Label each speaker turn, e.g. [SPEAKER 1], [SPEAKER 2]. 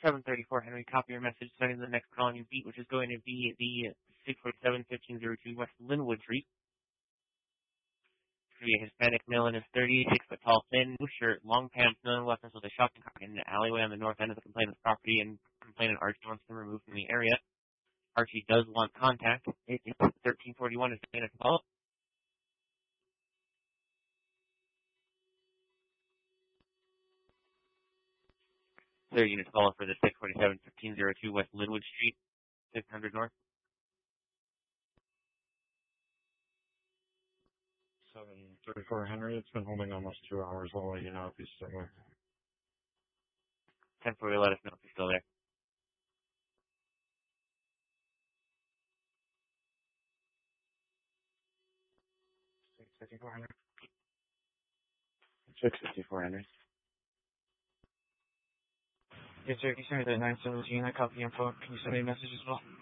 [SPEAKER 1] 734 Henry, copy your message, sending the next call on your beat, which is going to be the 647-1502 West Linwood Street. It's going to be a Hispanic male in his 30s, 6 foot tall, thin, blue shirt, long pants, no weapons, with a shopping cart in the alleyway on the north end of the complainant's property, and complainant Archie wants him removed from the area. Archie does want contact. It is 1341 is the call. Third unit call for the 647-1502 West Linwood Street, 600 North.
[SPEAKER 2] 734 Henry, it's been holding almost 2 hours. I'll let you know if he's still there.
[SPEAKER 1] 1040, let us know if you're still there.
[SPEAKER 2] 654 Henry.
[SPEAKER 3] 654 Henry.
[SPEAKER 4] Yes, sir. Can you send me the 917? I copy info. Can you send me a message as well?